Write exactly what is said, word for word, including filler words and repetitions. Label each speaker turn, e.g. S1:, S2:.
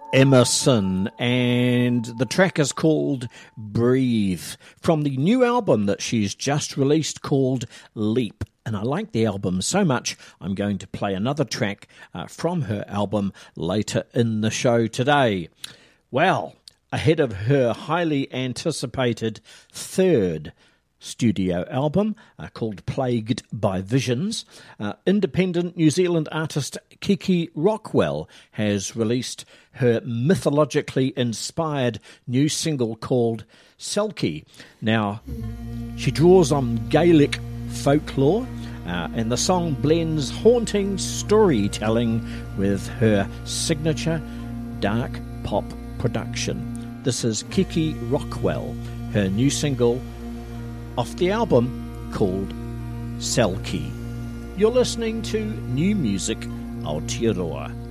S1: Emerson, and the track is called Breathe, from the new album that she's just released called Leap. And I like the album so much, I'm going to play another track uh, from her album later in the show today. Well, ahead of her highly anticipated third studio album uh, called Plagued by Visions, uh, independent New Zealand artist Kiki Rockwell has released her mythologically inspired new single called Selkie. Now, she draws on Gaelic folklore, uh, and the song blends haunting storytelling with her signature dark pop production. This is Kiki Rockwell, her new single off the album called Selkie. You're listening to New Music Aotearoa.